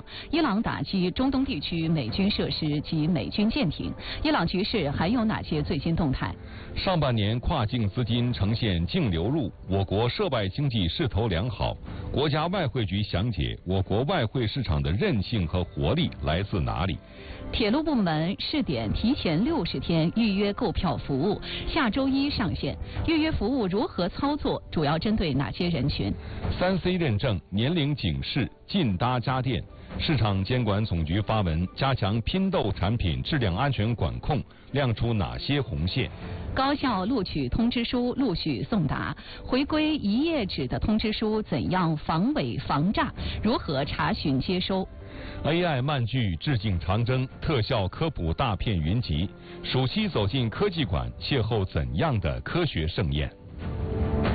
伊朗打击中东地区美军设施及美军舰艇。伊朗局势还有哪些最新动态？ 上半年跨境资金呈现净流入，我国涉外经济势头良好。国家外汇局详解我国外汇市场的韧性和活力来自哪里？ 铁路部门试点提前60天预约购票服务，下周1上线。预约服务如何操作？主要针对哪些人群 ？3C 认证、年龄警示、禁搭家电。市场监管总局发文加强拼豆产品质量安全管控，亮出哪些红线？ 高校录取通知书陆续送达，回归1页纸的通知书怎样防伪防诈？如何查询接收 ？AI 漫剧致敬长征，特效科普大片云集。暑期走进科技馆，邂逅怎样的科学盛宴？